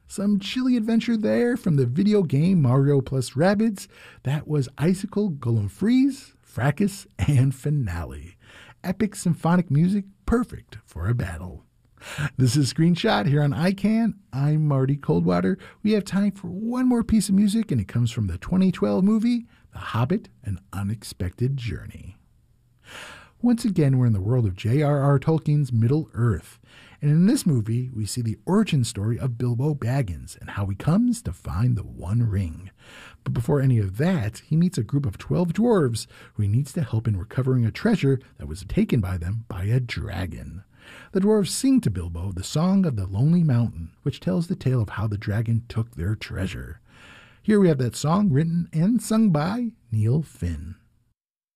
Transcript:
Some chilly adventure there from the video game Mario plus Rabbids. That was Icicle, Golem Freeze, Fracas, and Finale. Epic symphonic music, perfect for a battle. This is Screenshot here on iCan. I'm Marty Coldwater. We have time for one more piece of music, and it comes from the 2012 movie, The Hobbit, An Unexpected Journey. Once again, we're in the world of J.R.R. Tolkien's Middle-earth. And in this movie, we see the origin story of Bilbo Baggins and how he comes to find the One Ring. But before any of that, he meets a group of 12 dwarves who he needs to help in recovering a treasure that was taken by them by a dragon. The dwarves sing to Bilbo the Song of the Lonely Mountain, which tells the tale of how the dragon took their treasure. Here we have that song written and sung by Neil Finn.